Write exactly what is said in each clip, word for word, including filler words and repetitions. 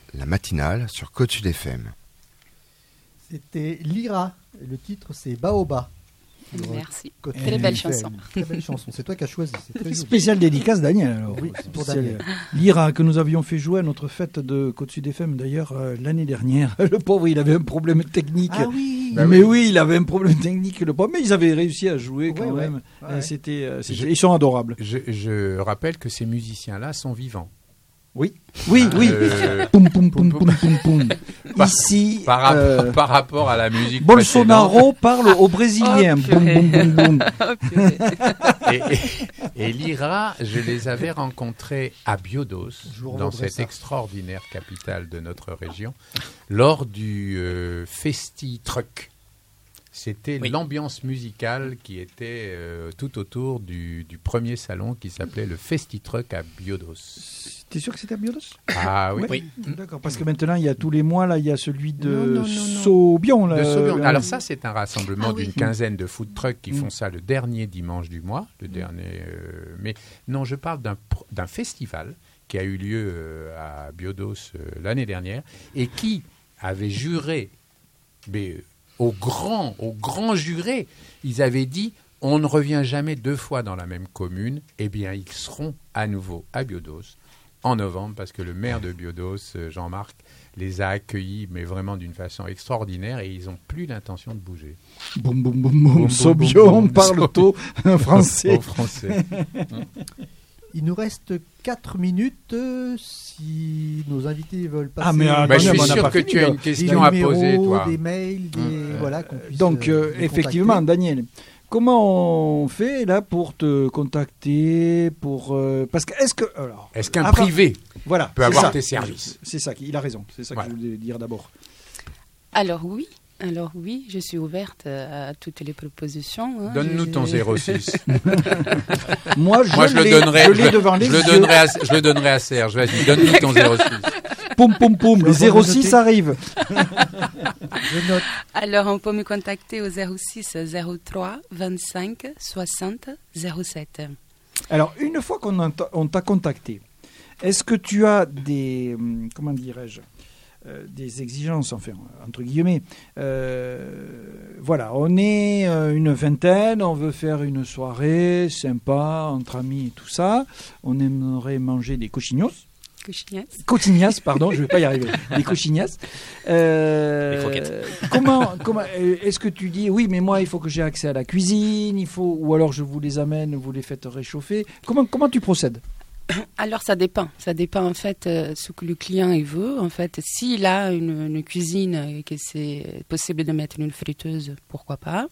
la matinale sur Côte Sud F M. C'était Lyra, et le titre c'est Baoba. Merci. Côte Très Sud belle F M. chanson. Très belle chanson, c'est toi qui as choisi. C'est très joli. Spécial dédicace Daniel alors. Oui, c'est pour Spécial, Daniel. euh, Lyra que nous avions fait jouer à notre fête de Côte Sud F M d'ailleurs euh, l'année dernière. Le pauvre il avait un problème technique. Ah oui. Bah mais oui. oui, il avait un problème technique le pauvre, mais ils avaient réussi à jouer quand Ouais, même. ouais. Ouais. Et c'était, euh, c'était- Je- ils sont adorables. Je, je rappelle que ces musiciens-là sont vivants. Oui, oui, oui. Euh, Poum, poum, poum, poum, poum, poum. Par- Ici, Par, rapport- euh, par rapport à la musique Bolsonaro parle aux Brésiliens. Oh, boum, purée. boum, boum, boum. Oh, purée. précédente. Et, et, et Lyra, je les avais rencontrés à Biodos, Je vous dans revaudrai cette ça. extraordinaire capitale de notre région, lors du euh, Festi Truck. C'était Oui. l'ambiance musicale qui était euh, tout autour du, du premier salon qui s'appelait le Festi Truck à Biodos. T'es sûr que c'était à Biodos? Ah oui. Oui. D'accord, parce que maintenant, il y a tous les mois, là, il y a celui de Non, non, non, non. Saubion. Là, De Saubion. euh, Alors ça, c'est un rassemblement Ah oui. d'une quinzaine de food trucks qui Mm. font ça le dernier dimanche du mois. Le dernier, euh, mais non, je parle d'un, pr- d'un festival qui a eu lieu euh, à Biodos euh, l'année dernière et qui avait juré, mais euh, au grand, au grand juré, ils avaient dit on ne revient jamais deux fois dans la même commune. Eh bien, ils seront à nouveau à Biodos en novembre parce que le maire de Biodos, euh, Jean-Marc, les a accueillis, mais vraiment d'une façon extraordinaire, et ils n'ont plus l'intention de bouger. Boum, boum, boum, boum, boum. Saubion, boum, on boum. parle tôt français. Au français. Il nous reste quatre minutes euh, si nos invités veulent passer. Ah, mais, euh, Bah, je Attendez, suis mais on n'a sûr pas que fini, tu as là. une des question à numéros, poser, toi. des mails, des Hum. voilà qu'on puisse. Donc, euh, euh, les effectivement, contacter. Daniel, comment on fait là pour te contacter pour euh, parce que est-ce que alors Est-ce qu'un Ah, bah, privé voilà peut c'est avoir ça. tes services? C'est ça, il a raison. C'est ça Voilà. que je voulais dire d'abord. Alors oui, alors oui, je suis ouverte à toutes les propositions. hein. Donne-nous Je- ton zéro six. Moi, je, Moi, je le l'ai- donnerai. je l'ai devant les je le yeux. donnerai à, je le donnerai à Serge. Vas-y, donne-nous ton zéro six. Poum, poum, poum. Les Je vais zéro six noter. arrivent. Je note. Alors on peut me contacter au zéro six zéro trois vingt-cinq soixante zéro sept. Alors, une fois qu'on en t'a- on t'a contacté, est-ce que tu as des, hum, comment dirais-je, euh, des exigences, enfin, entre guillemets. Euh, voilà, on est euh, une vingtaine, on veut faire une soirée sympa, entre amis et tout ça. On aimerait manger des cochignos. Cochignas. Cochignas, pardon, je ne vais pas y arriver. Des cochignas. Euh, Des croquettes. Comment, comment, euh, est-ce que tu dis, oui, mais moi, il faut que j'ai accès à la cuisine, il faut, ou alors je vous les amène, vous les faites réchauffer. Comment, comment tu procèdes? Alors ça dépend, ça dépend en fait euh, ce que le client il veut. En fait, s'il a une, une cuisine et que c'est possible de mettre une friteuse, pourquoi pas.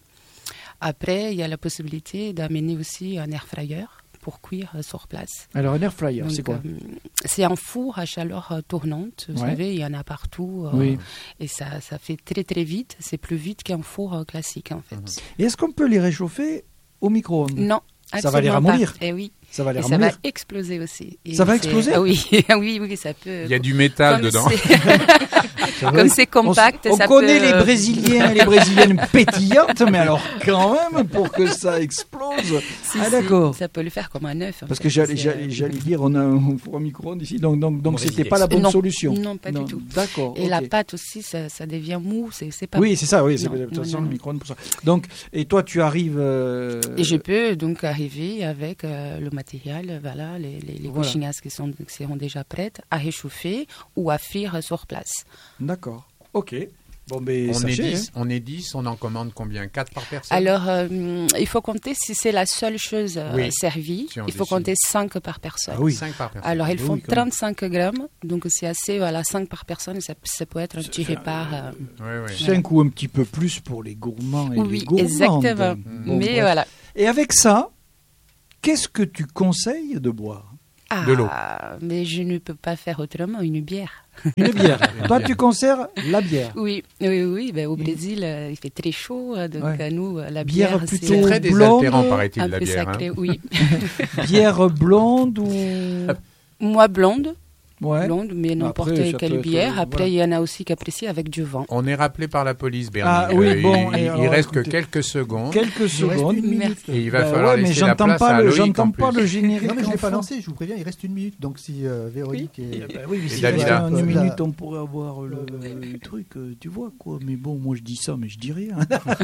Après, il y a la possibilité d'amener aussi un air fryer pour cuire euh, sur place. Alors, un air fryer, Donc, c'est quoi? euh, c'est un four à chaleur euh, tournante. Vous Ouais. savez, il y en a partout. euh, Oui. Et ça, ça fait très très vite. C'est plus vite qu'un four euh, classique en fait. Et est-ce qu'on peut les réchauffer au micro-ondes? Non. Ça va les absolument pas. ramollir. Eh oui. Ça va les Et ça ramollir. va exploser aussi. Et Ça va c'est- exploser Ah oui, oui, oui, ça peut. Il y a du métal Comme dedans. c'est- Comme c'est compact, on, on ça connaît peut, les euh, Brésiliens et les Brésiliennes pétillantes, mais alors quand même, pour que ça explose. si, ah si, d'accord. Ça peut le faire comme un œuf. en Parce fait. que j'allais, C'est, j'allais, euh, j'allais dire, on a un four à micro-ondes ici, donc, donc, donc Mauvaise c'était idée. pas la bonne Non. solution. Non, pas du tout. D'accord. Et ok. la pâte aussi, ça, ça devient mou, c'est, c'est pas Oui, bon. c'est ça, oui, c'est, Non, de toute non, façon non, le non. micro-ondes pour ça. Donc, et toi, tu arrives. euh, Et je peux donc arriver avec euh, le matériel, voilà, les, les, les Voilà. cochignas qui, sont, qui seront déjà prêtes à réchauffer ou à frire sur place. D'accord. Ok. Bon, ben, On est, sachez, dix, hein. on est dix, on en commande combien? quatre par personne? Alors, euh, il faut compter si c'est la seule chose euh, Oui, servie, si on il faut décide. compter cinq par personne. Ah oui. cinq par personne. Alors, ils Oui, font oui, quand même. trente-cinq grammes, donc c'est assez, voilà, cinq par personne, ça, ça peut être un petit C'est- repas. euh, Oui, oui. cinq ou un petit peu plus pour les gourmands et les oui, gourmandes. exactement. Bon, Mais bref. voilà. Et avec ça, qu'est-ce que tu conseilles de boire? Ah, De l'eau. Mais je ne peux pas faire autrement, une bière. Une bière. Toi, tu conserves la bière. Oui, oui, oui. Ben, au Brésil, euh, il fait très chaud, euh, donc Ouais. à nous, euh, la Bière bière, plutôt c'est Très blonde, désaltérant, paraît-il, un la peu bière. sacré, hein. oui. Bière blonde ou Moi, blonde, Ouais. blonde, mais n'importe Après, ça quelle peut être, bière. euh, Après, voilà. il y en a aussi qui apprécient avec du vin. On est rappelé par la police, Bernie. Ah, oui, Euh, bon, il, et il alors, reste que écoutez, quelques secondes. Quelques Il reste secondes. une minute. Et il va Bah falloir ouais, mais laisser la j'entends place pas à le, Loïc j'entends en pas plus. le générique. Non, mais je en l'ai pas fond. lancé, je vous préviens, il reste une minute. Donc si euh, Véronique et... Eh ben oui, mais Et si Dalila. dans une La- minute on pourrait avoir le, le truc, euh, tu vois quoi. Mais bon, moi je dis ça, mais je dis rien.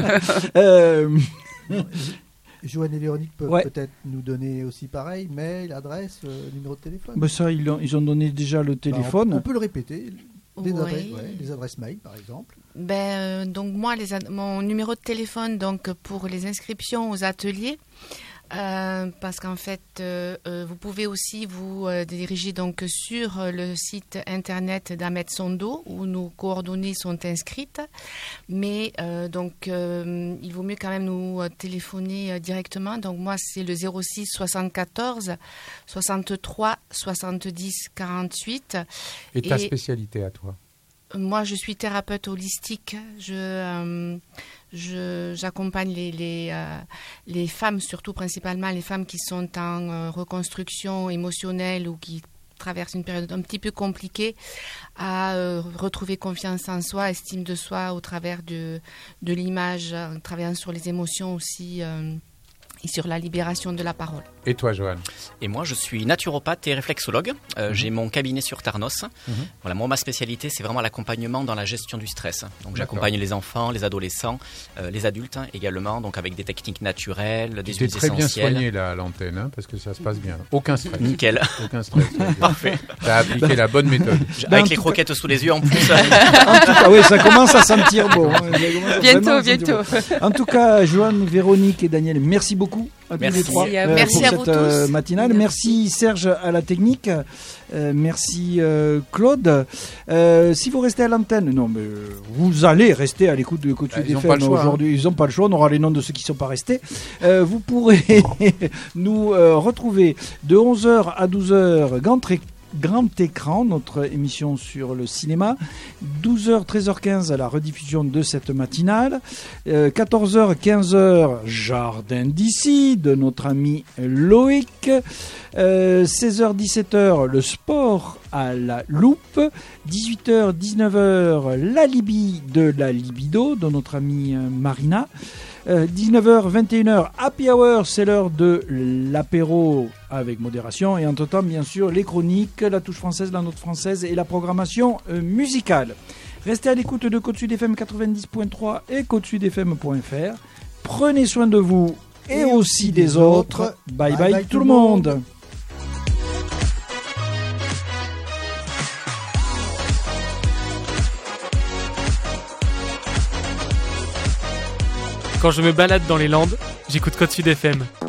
euh, Joanne et Véronique peuvent Ouais. peut-être nous donner aussi pareil, mail, adresse, euh, numéro de téléphone. bah ça, ils ont, ils ont donné déjà le Bah, on- téléphone. on, peut le répéter. Des, Oui. adresses, ouais, des adresses mail, par exemple. Ben, euh, donc moi, les ad- mon numéro de téléphone donc pour les inscriptions aux ateliers, euh, parce qu'en fait, euh, euh, vous pouvez aussi vous euh, diriger donc sur euh, le site internet d'Ahmed Sondo où nos coordonnées sont inscrites. Mais euh, donc, euh, il vaut mieux quand même nous euh, téléphoner euh, directement. Donc moi, c'est le zéro six soixante-quatorze soixante-trois soixante-dix quarante-huit. Et ta Et- spécialité à toi? Moi, je suis thérapeute holistique. Je, euh, je, j'accompagne les, les, euh, les femmes, surtout principalement les femmes qui sont en euh, reconstruction émotionnelle ou qui traversent une période un petit peu compliquée à euh, retrouver confiance en soi, estime de soi au travers de, de l'image, en travaillant sur les émotions aussi euh, et sur la libération de la parole. Et toi, Joanne? Et moi, je suis naturopathe et réflexologue. Euh, Mhm. J'ai mon cabinet sur Tarnos. Mhm. Voilà, moi, ma spécialité, c'est vraiment l'accompagnement dans la gestion du stress. Donc, D'accord. j'accompagne les enfants, les adolescents, euh, les adultes hein, également, donc avec des techniques naturelles, des Tu t'es huiles très bien essentielles. soigné là à l'antenne, hein, parce que ça se passe bien. Aucun stress. Nickel. Aucun stress. Parfait. Tu as appliqué la bonne méthode. J- Ben, en avec les tout croquettes sous les yeux en plus. En tout cas, oui, ça commence à sentir bon. hein. Ça commence à Bientôt, vraiment sentir bientôt. bon. En tout cas, Joanne, Véronique et Daniel, merci beaucoup à tous Merci. les trois à vous. Merci pour à cette vous tous. euh, matinale. Merci. Serge à la technique. Euh, merci euh, Claude. Euh, si vous restez à l'antenne, non, mais euh, vous allez rester à l'écoute de Côte Ah, Sud ils ont F M pas le choix, aujourd'hui. Ils n'ont pas le choix. On aura les noms de ceux qui ne sont pas restés. Euh, vous pourrez nous euh, retrouver de onze heures à douze heures. Grand Tré- Grand écran, notre émission sur le cinéma. douze heures, treize heures quinze à la rediffusion de cette matinale. Euh, quatorze heures, quinze heures, Jardin d'ici de notre ami Loïc. Euh, seize heures, dix-sept heures, le sport à la loupe. dix-huit heures, dix-neuf heures, la Libye de la libido de notre amie euh, Marina. Euh, dix-neuf heures, vingt et une heures, Happy Hour, c'est l'heure de l'apéro avec modération. Et entre-temps, bien sûr, les chroniques, la touche française, la note française et la programmation euh, musicale. Restez à l'écoute de Côte Sud F M quatre-vingt-dix point trois et côte sud f m point f r. Prenez soin de vous et, Et aussi aussi des des autres. autres. Bye bye, Bye bye tout le monde. Quand je me balade dans les Landes, j'écoute Côte Sud F M.